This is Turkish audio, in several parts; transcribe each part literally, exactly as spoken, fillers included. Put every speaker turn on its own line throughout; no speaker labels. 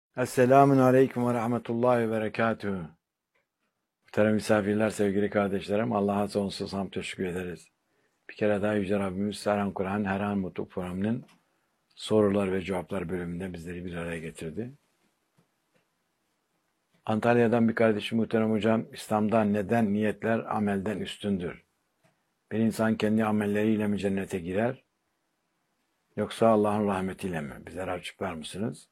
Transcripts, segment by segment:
Esselamun Aleyküm ve Rahmetullahi ve Berekatuhu. Muhterem misafirler, sevgili kardeşlerim, Allah'a sonsuz hamd teşekkür ederiz. Bir kere daha Yüce Rabbimiz Serhan Kur'an Her An Mutlu programının sorular ve cevaplar bölümünde bizleri bir araya getirdi. Antalya'dan bir kardeşim muhterem hocam, İslam'da neden niyetler amelden üstündür? Bir insan kendi amelleriyle mi cennete girer? Yoksa Allah'ın rahmetiyle mi? Bizlere açıklar mısınız?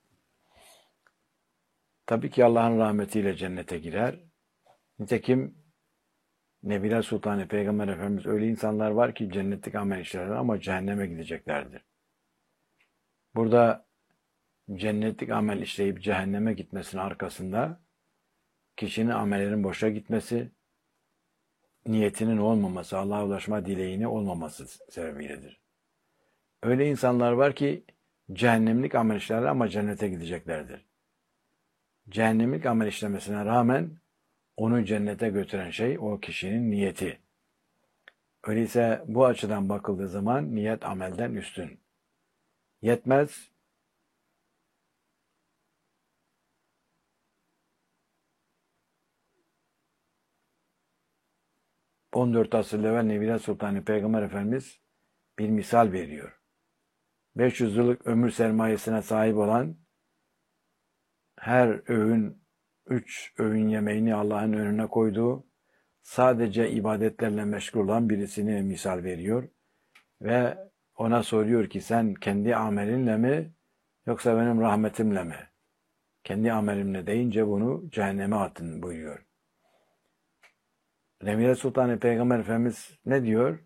Tabii ki Allah'ın rahmetiyle cennete girer. Nitekim Nebiler Sultanı Peygamber Efendimiz öyle insanlar var ki cennetlik amel işlerler ama cehenneme gideceklerdir. Burada cennetlik amel işleyip cehenneme gitmesinin arkasında kişinin amellerin boşa gitmesi, niyetinin olmaması, Allah'a ulaşma dileğini olmaması sebebiyledir. Öyle insanlar var ki cehennemlik amel işlerler ama cennete gideceklerdir. Cehennemlik amel işlemesine rağmen onu cennete götüren şey o kişinin niyeti. Öyleyse bu açıdan bakıldığı zaman niyet amelden üstün. Yetmez, on dört asır evvel Nebiler Sultanı Peygamber Efendimiz bir misal veriyor. beş yüz yıllık ömür sermayesine sahip olan, her öğün, üç öğün yemeğini Allah'ın önüne koyduğu, sadece ibadetlerle meşgul olan birisini misal veriyor. Ve ona soruyor ki sen kendi amelinle mi yoksa benim rahmetimle mi? Kendi amelimle deyince bunu cehenneme atın buyuruyor. Nebiler Sultanı Peygamber Efendimiz ne diyor?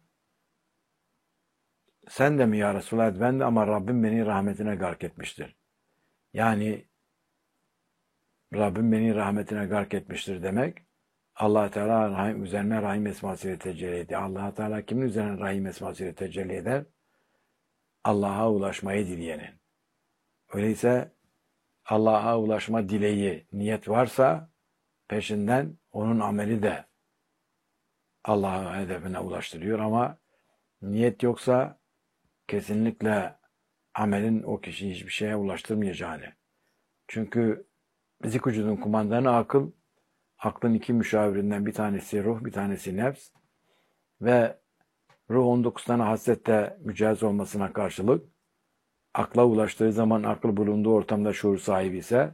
Sen de mi ya Resulallah? Ben de, ama Rabbim beni rahmetine gark etmiştir. Yani Rabbim beni rahmetine gark etmiştir demek, Allah Teala rahim, üzerine rahim esmasıyla tecelli ediyor. Allah Teala kimin üzerine rahim esmasıyla tecelli eder? Allah'a ulaşmayı dileyenin. Öyleyse Allah'a ulaşma dileği, niyet varsa peşinden onun ameli de Allah'a hedefine ulaştırıyor, ama niyet yoksa kesinlikle amelin o kişiyi hiçbir şeye ulaştırmayacağını. Çünkü fizik vücudun kumandanı akıl, aklın iki müşavirinden bir tanesi ruh, bir tanesi nefs ve ruh on dokuz tane hasrette mücehhez olmasına karşılık akla ulaştığı zaman akıl bulunduğu ortamda şuur sahibi ise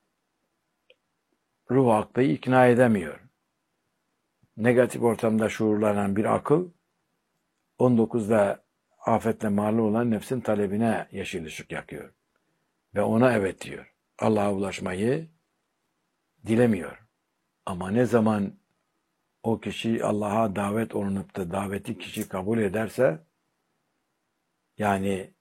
ruh aklı ikna edemiyor. Negatif ortamda şuurlanan bir akıl on dokuzda afetle marlı olan nefsin talebine yeşil ışık yakıyor. Ve ona evet diyor. Allah'a ulaşmayı dilemiyor. Ama ne zaman o kişi Allah'a davet olunup da daveti kişi kabul ederse, yani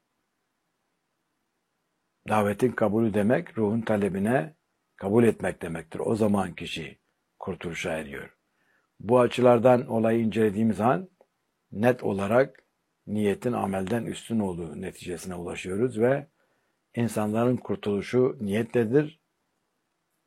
davetin kabulü demek ruhun talebine kabul etmek demektir. O zaman kişi kurtuluşa eriyor. Bu açılardan olayı incelediğimiz an net olarak niyetin amelden üstün olduğu neticesine ulaşıyoruz ve insanların kurtuluşu niyetledir.